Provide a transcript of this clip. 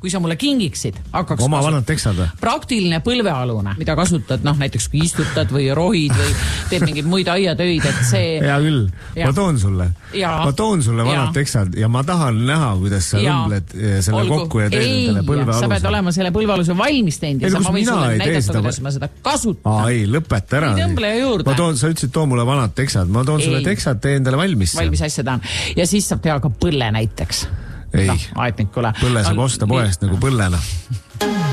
kui sa mulle kingiksid, hakkaks oma vanad teksad või? Praktiline põlvealune, mida kasutad, näiteks kui istutad või rohid või teed mingeid muid aiatöid, et see... Hea küll, ma toon sulle vanad teksad ja ma tahan näha, kuidas sa rõmbled selle kokku ja teed endale põlvealuse. Sa pead olema selle põlvealuse valmis teinud ja ma võin sulle näidata, kuidas ma seda kasutan. Ei, lõpeta ära. Sa ütlesid, too mulle vanad teksad. Ma toon sulle teksad, tee endale valmis. Valmis asja tahan. Ja siis saab teha ka põlle näiteks. Ei, põlle saab osta poest nagu põllena.